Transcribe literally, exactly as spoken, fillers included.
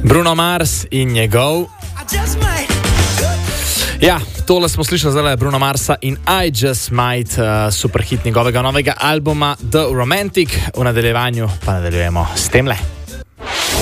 Bruno Mars in njegov. Ja, tole smo slišali zdaj Bruno Marsa in I Just Might, uh, superhit njegovega novega albuma The Romantic. V nadaljevanju pa nadaljujemo s temle.